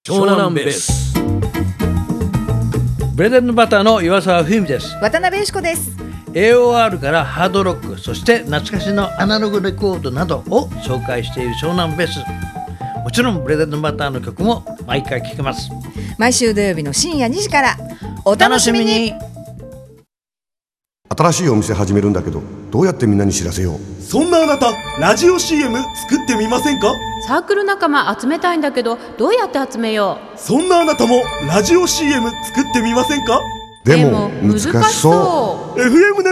湘南ベースブレッドバターの岩沢冬美です。 渡辺由子です。 AOR からハードロック、そして懐かしのアナログレコードなどを紹介している湘南ベース。もちろんブレッドバターの曲も毎回聴けます。 毎週土曜日の深夜2時からお楽しみに。 新しいお店始めるんだけど、どうやってみんなに知らせよう。 そんなあなた、ラジオ CM 作ってみませんか？ サークル仲間集めたいんだけど、どうやって集めよう。そんなあなたもラジオ CM 作ってみませんか？ でも難しそう。 FM で